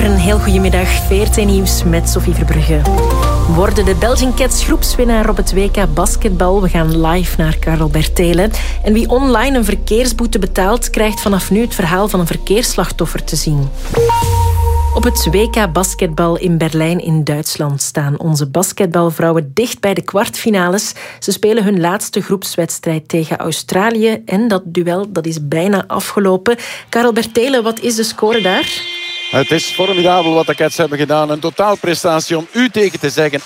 een heel goedemiddag. VRT Nieuws met Sophie Verbrugge. Worden de Belgian Cats groepswinnaar op het WK basketbal? We gaan live naar Karel Bertelen. En wie online een verkeersboete betaalt, krijgt vanaf nu het verhaal van een verkeersslachtoffer te zien. Op het WK basketbal in Berlijn in Duitsland staan onze basketbalvrouwen dicht bij de kwartfinales. Ze spelen hun laatste groepswedstrijd tegen Australië en dat duel dat is bijna afgelopen. Karel Bertelen, wat is de score daar? Het is formidabel wat de Cats hebben gedaan. Een totaalprestatie om u tegen te zeggen.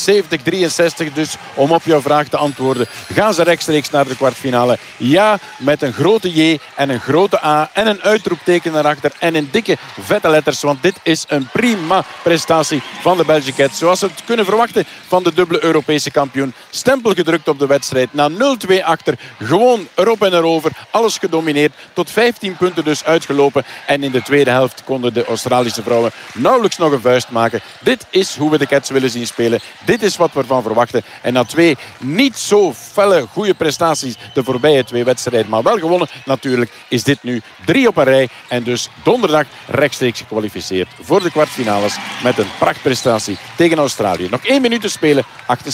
78-63 dus, om op jouw vraag te antwoorden. Gaan ze rechtstreeks naar de kwartfinale? Ja, met een grote J en een grote A en een uitroepteken erachter en in dikke vette letters. Want dit is een prima prestatie van de Belgian Cats. Zoals we het kunnen verwachten van de dubbele Europese kampioen. Stempel gedrukt op de wedstrijd. Na 0-2 achter. Gewoon erop en erover. Alles gedomineerd. Tot 15 punten dus uitgelopen. En in de tweede helft konden de Australische vrouwen nauwelijks nog een vuist maken. Dit is hoe we de Cats willen zien spelen. Dit is wat we ervan verwachten. En na 2 niet zo felle goede prestaties de voorbije 2 wedstrijden, maar wel gewonnen natuurlijk, is dit nu 3 op een rij. En dus donderdag rechtstreeks gekwalificeerd voor de kwartfinales met een prachtprestatie tegen Australië. Nog 1 minuut te spelen.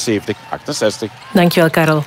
78-68. Dankjewel, Karel.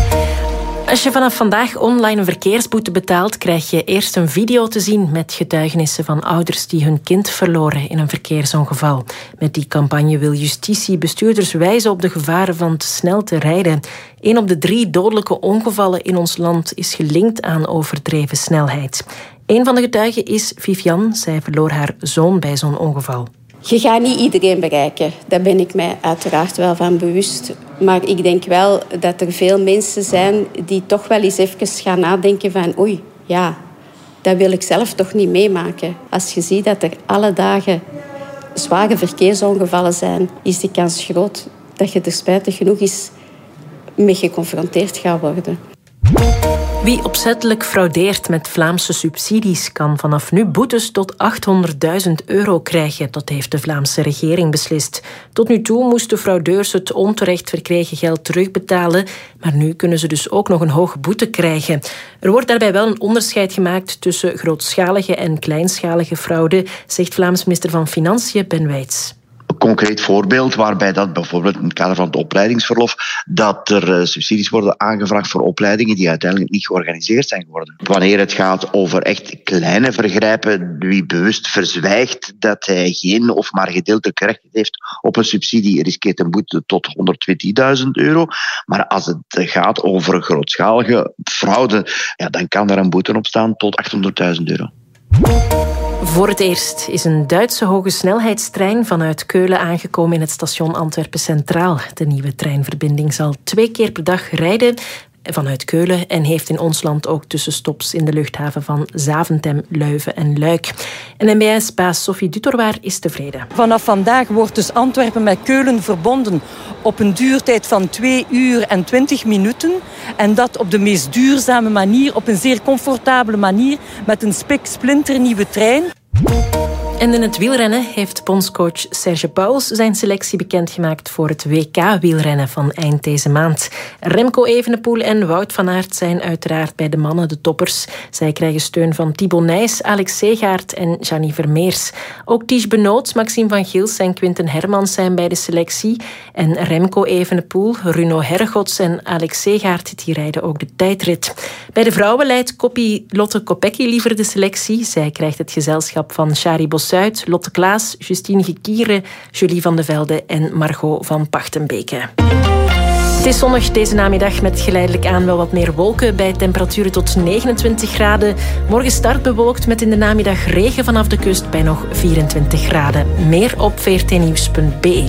Als je vanaf vandaag online een verkeersboete betaalt, krijg je eerst een video te zien met getuigenissen van ouders die hun kind verloren in een verkeersongeval. Met die campagne wil justitie bestuurders wijzen op de gevaren van te snel te rijden. 1 op de 3 dodelijke ongevallen in ons land is gelinkt aan overdreven snelheid. Een van de getuigen is Vivian. Zij verloor haar zoon bij zo'n ongeval. Je gaat niet iedereen bereiken. Daar ben ik mij uiteraard wel van bewust. Maar ik denk wel dat er veel mensen zijn die toch wel eens even gaan nadenken van oei, ja, dat wil ik zelf toch niet meemaken. Als je ziet dat er alle dagen zware verkeersongevallen zijn, is de kans groot dat je er spijtig genoeg eens mee geconfronteerd gaat worden. Wie opzettelijk fraudeert met Vlaamse subsidies kan vanaf nu boetes tot €800.000 krijgen. Dat heeft de Vlaamse regering beslist. Tot nu toe moesten fraudeurs het onterecht verkregen geld terugbetalen, maar nu kunnen ze dus ook nog een hoge boete krijgen. Er wordt daarbij wel een onderscheid gemaakt tussen grootschalige en kleinschalige fraude, zegt Vlaams minister van Financiën Ben Wijts. Een concreet voorbeeld waarbij dat bijvoorbeeld in het kader van het opleidingsverlof dat er subsidies worden aangevraagd voor opleidingen die uiteindelijk niet georganiseerd zijn geworden. Wanneer het gaat over echt kleine vergrijpen, wie bewust verzwijgt dat hij geen of maar gedeeltelijk recht heeft op een subsidie, riskeert een boete tot €120.000. Maar als het gaat over grootschalige fraude, ja, dan kan er een boete op staan tot €800.000. Voor het eerst is een Duitse hogesnelheidstrein vanuit Keulen aangekomen in het station Antwerpen Centraal. De nieuwe treinverbinding zal 2 keer per dag rijden vanuit Keulen en heeft in ons land ook tussenstops in de luchthaven van Zaventem, Leuven en Luik. En NBS-baas Sophie Dutorwaar is tevreden. Vanaf vandaag wordt dus Antwerpen met Keulen verbonden op een duurtijd van 2 uur en 20 minuten. En dat op de meest duurzame manier, op een zeer comfortabele manier, met een spiksplinternieuwe trein. En in het wielrennen heeft bondscoach Serge Pauwels zijn selectie bekendgemaakt voor het WK-wielrennen van eind deze maand. Remco Evenepoel en Wout van Aert zijn uiteraard bij de mannen de toppers. Zij krijgen steun van Thibaut Nys, Alex Segaert en Gianni Vermeers. Ook Ties Benoot, Maxime van Gils en Quinten Hermans zijn bij de selectie. En Remco Evenepoel, Runo Hergots en Alex Segaert die rijden ook de tijdrit. Bij de vrouwen leidt Lotte Kopecky liever de selectie. Zij krijgt het gezelschap van Shari Bossuit, Lotte Klaas, Justine Gekiere, Julie van de Velde en Margot van Pachtenbeke. Het is zonnig deze namiddag met geleidelijk aan wel wat meer wolken bij temperaturen tot 29 graden. Morgen start bewolkt met in de namiddag regen vanaf de kust bij nog 24 graden. Meer op vrtnieuws.be.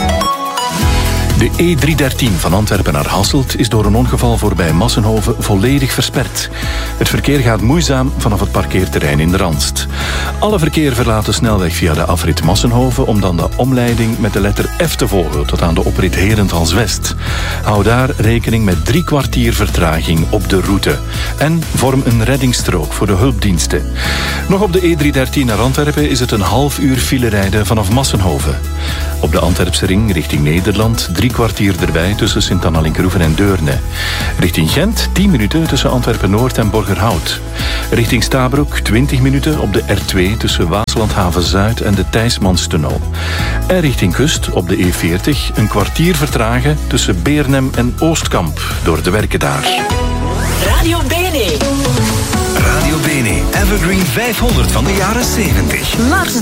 De E313 van Antwerpen naar Hasselt is door een ongeval voorbij Massenhoven volledig versperd. Het verkeer gaat moeizaam vanaf het parkeerterrein in de Randst. Alle verkeer verlaat de snelweg via de afrit Massenhoven om dan de omleiding met de letter F te volgen tot aan de oprit Herentals-West. Hou daar rekening met 3 kwartier vertraging op de route. En vorm een reddingsstrook voor de hulpdiensten. Nog op de E313 naar Antwerpen is het een half uur file rijden vanaf Massenhoven. Op de Antwerpse ring richting Nederland 3 kwartier erbij tussen Sint-Anna-Linkroeven en Deurne. Richting Gent 10 minuten tussen Antwerpen-Noord en Borgerhout. Richting Stabroek 20 minuten op de R2 A2 tussen Waaslandhaven Zuid en de Thijsmanstunnel. En richting kust op de E40 een kwartier vertragen tussen Beernem en Oostkamp door de werken daar. Radio Bene. Radio Bene, Evergreen 500 van de jaren 70. Lars